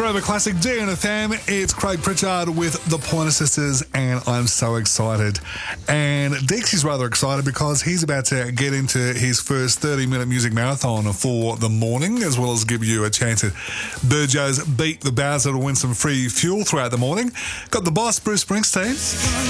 Forever Classic DNFM. It's Craig Pritchard with the Pointer Sisters, and I'm so excited. And Dixie's rather excited because he's about to get into his first 30-minute music marathon for the morning, as well as give you a chance at Burjo's Beat the Bowser to win some free fuel throughout the morning. Got the boss, Bruce Springsteen.